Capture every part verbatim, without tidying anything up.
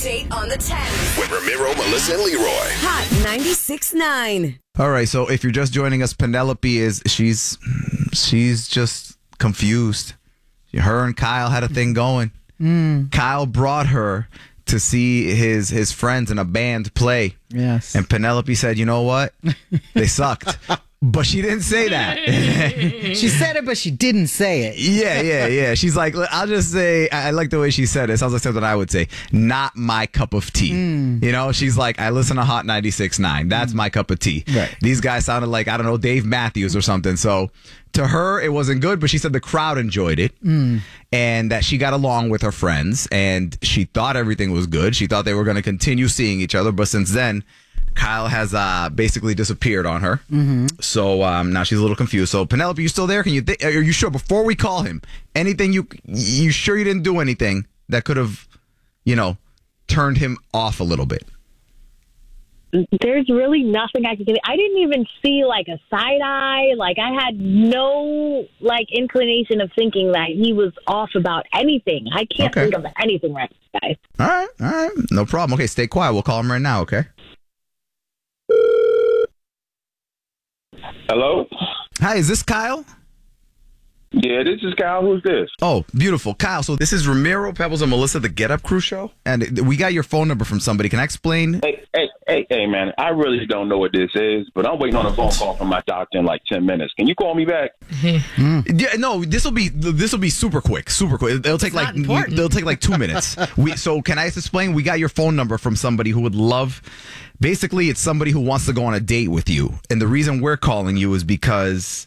date on the Thames. With Ramiro, Melissa, and Leroy. Hot ninety-six point nine. All right, so if you're just joining us, Penelope is she's she's just confused. Her and Kyle had a thing going. Mm. Kyle brought her to see his his friends in a band play. Yes. And Penelope said, "You know what? They sucked." But she didn't say that. She said it, but she didn't say it. Yeah, yeah, yeah. She's like, I'll just say, I I like the way she said it. It sounds like something I would say. Not my cup of tea. Mm. You know, she's like, I listen to Hot ninety-six point nine. That's mm. my cup of tea. Right. These guys sounded like, I don't know, Dave Matthews or something. So to her, it wasn't good, but she said the crowd enjoyed it Mm. and that she got along with her friends and she thought everything was good. She thought they were going to continue seeing each other. But since then, Kyle has uh, basically disappeared on her. Mm-hmm. So um, now she's a little confused. So Penelope, you still there? Can you? Th- are you sure? Before we call him, anything you you sure you didn't do anything that could have, you know, turned him off a little bit? There's really nothing I could do. I didn't even see like a side eye. Like I had no like inclination of thinking that he was off about anything. I can't Okay. think of anything right now, guys. All right, all right, no problem. Okay, stay quiet. We'll call him right now. Okay. Hello? Hi, is this Kyle? Yeah, this is Kyle. Who's this? Oh, beautiful. Kyle, so this is Ramiro, Pebbles, and Melissa, the Get Up Crew show. And we got your phone number from somebody. Can I explain? Hey, hey, hey, hey, man. I really don't know what this is, but I'm waiting on a phone call from my doctor in like ten minutes. Can you call me back? Yeah, no, this will be this will be super quick, super quick. It'll take like it'll take like two minutes. We so can I just explain? We got your phone number from somebody who would love. Basically, it's somebody who wants to go on a date with you, and the reason we're calling you is because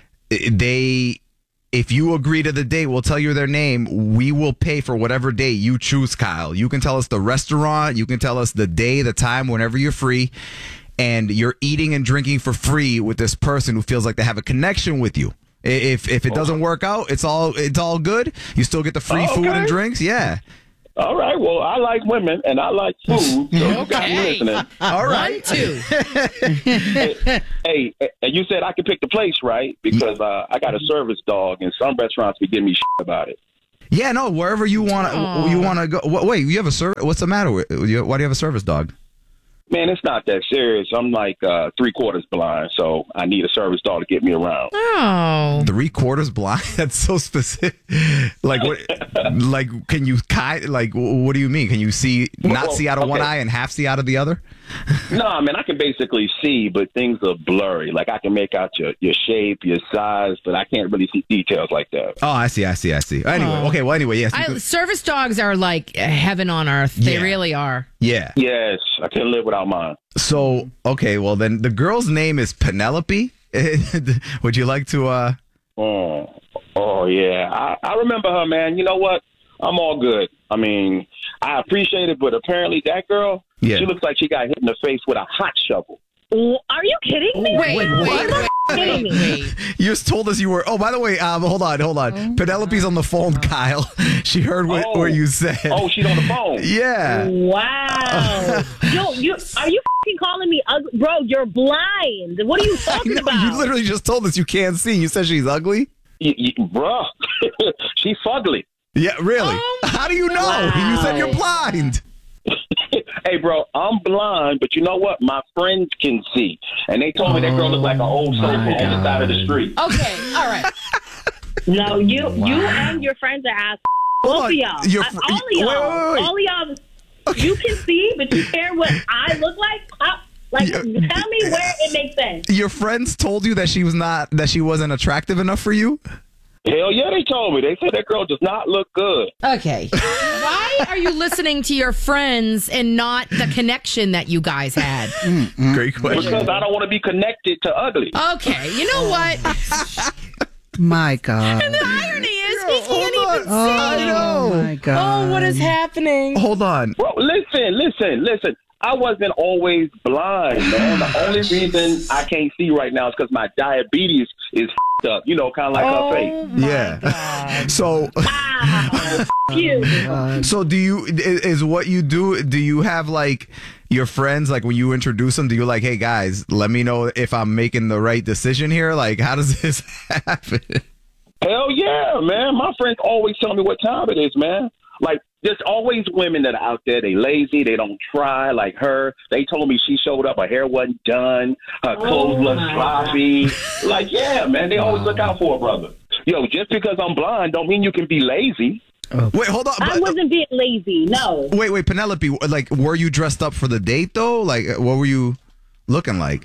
they. If you agree to the date, we'll tell you their name. We will pay for whatever date you choose, Kyle. You can tell us the restaurant. You can tell us the day, the time, whenever you're free. And you're eating and drinking for free with this person who feels like they have a connection with you. If if it doesn't work out, it's all it's all good. You still get the free Oh, food okay. and drinks. Yeah. All right. Well, I like women and I like food, so you got me listening. All right. Two. hey, hey, and you said I could pick the place, right? Because uh, I got a service dog, and some restaurants be giving me shit about it. Yeah. No. Wherever you want to you want to go. Wha- Wait. You have a service. What's the matter with you? Why do you have a service dog? Man, it's not that serious. I'm like uh, three quarters blind, so I need a service dog to get me around. Oh. Three quarters blind. That's so specific. Like what? Like can you kind? Like what do you mean? Can you see not Well, see out of one okay. eye and half see out of the other? No, I mean, I can basically see, but things are blurry. Like, I can make out your, your shape, your size, but I can't really see details like that. Oh, I see, I see, I see. Anyway, Oh. okay, well, anyway, yes. you I, could- service dogs are like heaven on earth. They Yeah. really are. yeah. Yes, I can live without mine. So, okay, well, then the girl's name is Penelope. Would you like to, uh... Oh, oh yeah. I, I remember her, man. You know what? I'm all good. I mean, I appreciate it, but apparently that girl, Yeah. she looks like she got hit in the face with a hot shovel. W- Are you kidding me? Wait, wait, wait, wait, kidding wait, me? wait. You just told us you were... Oh, by the way, um, hold on, hold on. Penelope's on the phone, Kyle. She heard what, Oh. what you said. Oh, she's on the phone. Yeah. Wow. Yo, you are you fucking calling me ugly? Bro, you're blind. What are you talking No, about? you literally just told us you can't see. You said she's ugly? Y- y- bruh, she's fugly. Yeah, really? Oh, How do you know? wow. You said you're blind. Hey, bro, I'm blind, but you know what? My friends can see. And they told me that girl looked like an old sofa on the side of the street. Okay, all right. No, you you and your friends are ass. Hold Both on. of y'all. Your Uh, fr- all of wait, y'all. wait, wait. All of y'all. You can see, but you care what I look like? How, like, Yeah. tell me where it makes sense. Your friends told you that she was not... That she wasn't attractive enough for you? Hell yeah, they told me. They said that girl does not look good. Okay. Why are you listening to your friends and not the connection that you guys had? Great question. Because I don't want to be connected to ugly. Okay, you know what? My God. The irony is he can't Hold even on. see. I know. Oh, my God. Oh, what is happening? Hold on. Bro, listen, listen, listen. I wasn't always blind, man. The only reason I can't see right now is because my diabetes is f***ed up. You know, kind of like her face. Oh, my Yeah. God. So, Ah, you. so do you? Is, is what you do? Do you have like your friends? Like when you introduce them, do you like, hey guys, let me know if I'm making the right decision here? Like, how does this happen? Hell yeah, man. My friends always tell me what time it is, man. Like, there's always women that are out there. They lazy. They don't try like her. They told me she showed up. Her hair wasn't done. Her clothes Oh, was my sloppy. Like, yeah, man. They always look out for a brother. Yo, just because I'm blind don't mean you can be lazy. Wait, hold on. I wasn't being lazy. No. Wait, wait, Penelope. Like, were you dressed up for the date though? Like, what were you looking like?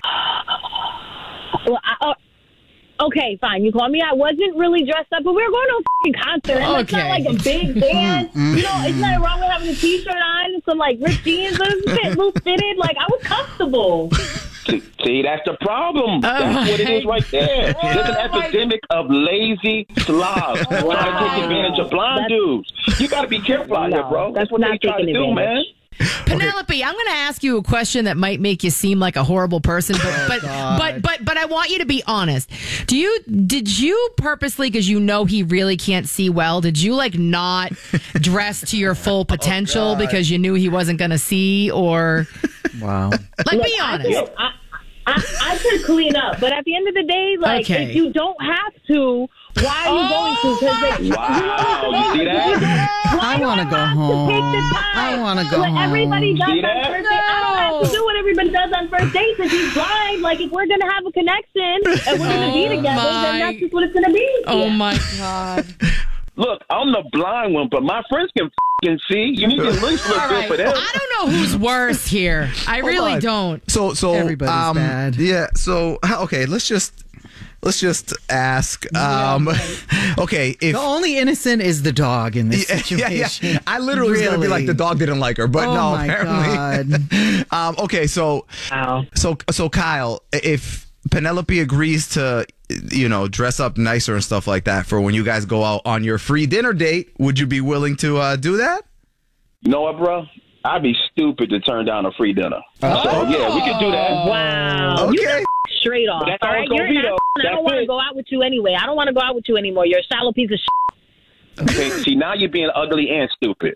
Well, I, uh, okay, fine. You called me. I wasn't really dressed up, but we were going to a fucking concert. And It's not Okay. like a big band. You know, it's not wrong with having a t-shirt on and some like ripped jeans. It was fit, loose fitted. Like I was comfortable. See, see, that's the problem. That's Oh what it is right there. Oh There's an my- epidemic of lazy slobs trying to take advantage of blind That's- dudes. You got to be careful out here, No, bro. That's what not they try to taking do, man. advantage. Penelope, I'm going to ask you a question that might make you seem like a horrible person, but but, but but but I want you to be honest. Do you did you purposely, because you know he really can't see well, did you like not dress to your full potential because you knew he wasn't going to see, or Wow. like Look, be I honest? could, I, I, I could clean up, but at the end of the day, like Okay. if you don't have to, why are you going to? Because like, Wow, you see that? I want to go home. I want to go What home. everybody does See on that? first date. I don't have to do what everybody does on first dates. If he's blind, like if we're gonna have a connection and we're gonna be Oh together, my- then that's just what it's gonna be. Oh Yeah. my God. Look, I'm the blind one, but my friends can f***ing see. You need to at least look All good right. for them. I don't know who's worse here. I really on. don't. So, so Everybody's um, bad. Yeah. So, okay, let's just let's just ask. Um, okay, if The only innocent is the dog in this yeah, situation. yeah, I literally was gonna be Really? like the dog didn't like her, but Oh no, my apparently. God. um, okay, so Wow. so so Kyle, if Penelope agrees to, you know, dress up nicer and stuff like that for when you guys go out on your free dinner date, would you be willing to uh, do that? You know what, bro? I'd be stupid to turn down a free dinner. So, yeah, we could do that. Wow. You Okay. straight off. That's All how right, it's gonna you're be, an though. asshole, and I That's don't want to it. go out with you anyway. I don't want to go out with you anymore. You're a shallow piece of shit. Okay, see, now you're being ugly and stupid.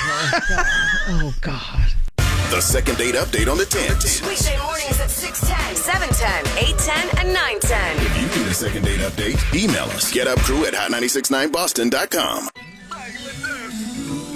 Oh, God. The second date update on the tens. Weekday mornings at six ten, seven ten, eight ten, and nine ten. If you need a second date update, email us. Get up crew at hot nine six nine boston dot com.